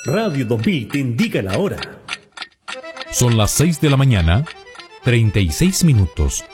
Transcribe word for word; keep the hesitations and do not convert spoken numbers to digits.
Radio dos mil te indica la hora. Son las seis de la mañana, treinta y seis minutos.